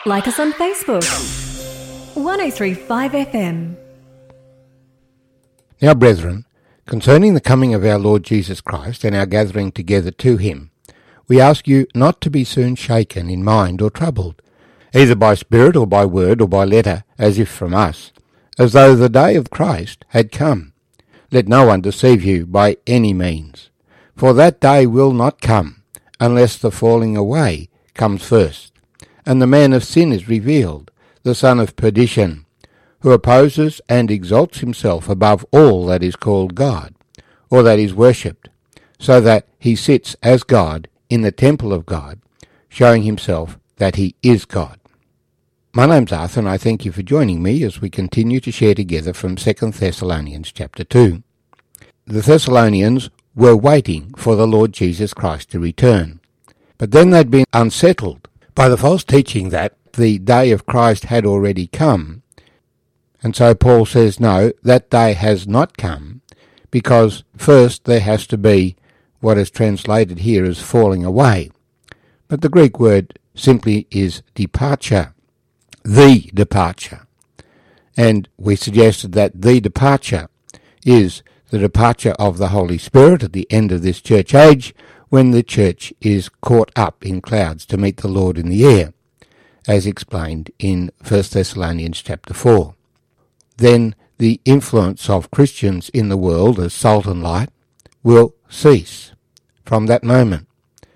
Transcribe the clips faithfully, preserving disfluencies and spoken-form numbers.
Like us on Facebook. one oh three point five F M. Now, brethren, concerning the coming of our Lord Jesus Christ and our gathering together to him, we ask you not to be soon shaken in mind or troubled, either by spirit or by word or by letter, as if from us, as though the day of Christ had come. Let no one deceive you by any means, for that day will not come, unless the falling away comes first, and the man of sin is revealed, the son of perdition, who opposes and exalts himself above all that is called God, or that is worshipped, so that he sits as God in the temple of God, showing himself that he is God. My name's Arthur, and I thank you for joining me as we continue to share together from Second Thessalonians chapter two. The Thessalonians were waiting for the Lord Jesus Christ to return, but then they'd been unsettled by the false teaching that the day of Christ had already come. And so Paul says, no, that day has not come, because first there has to be what is translated here as falling away. But the Greek word simply is departure, the departure. And we suggested that the departure is the departure of the Holy Spirit at the end of this church age, when the church is caught up in clouds to meet the Lord in the air, as explained in First Thessalonians chapter four. Then the influence of Christians in the world as salt and light will cease from that moment.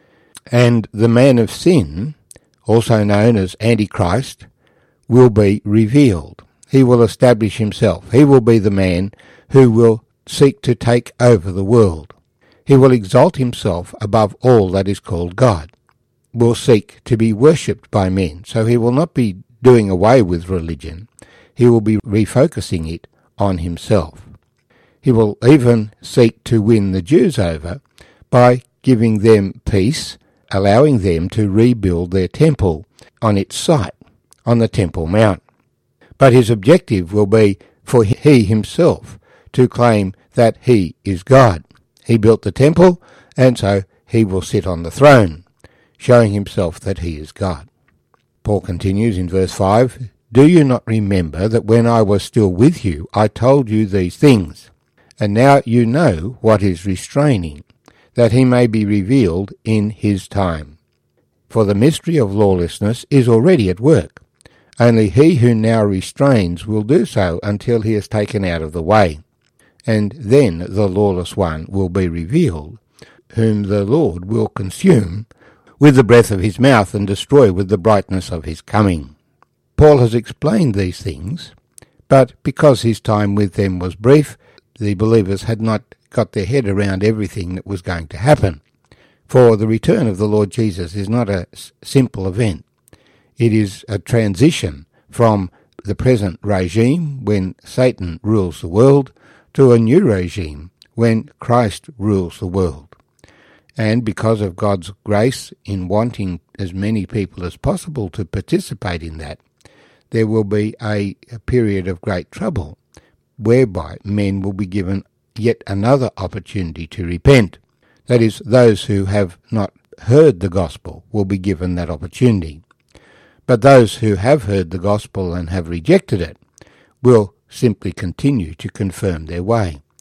And the man of sin, also known as Antichrist, will be revealed. He will establish himself. He will be the man who will seek to take over the world. He will exalt himself above all that is called God, will seek to be worshipped by men. So he will not be doing away with religion. He will be refocusing it on himself. He will even seek to win the Jews over by giving them peace, allowing them to rebuild their temple on its site, on the Temple Mount. But his objective will be for he himself to claim that he is God. He built the temple, and so he will sit on the throne, showing himself that he is God. Paul continues in verse five, Do you not remember that when I was still with you, I told you these things? And now you know what is restraining, that he may be revealed in his time. For the mystery of lawlessness is already at work. Only he who now restrains will do so until he is taken out of the way. And then the lawless one will be revealed, whom the Lord will consume with the breath of his mouth and destroy with the brightness of his coming. Paul has explained these things, but because his time with them was brief, the believers had not got their head around everything that was going to happen. For the return of the Lord Jesus is not a simple event. It is a transition from the present regime, when Satan rules the world, to a new regime, when Christ rules the world. And because of God's grace in wanting as many people as possible to participate in that, there will be a, a period of great trouble, whereby men will be given yet another opportunity to repent. That is, those who have not heard the gospel will be given that opportunity. But those who have heard the gospel and have rejected it will simply continue to confirm their way.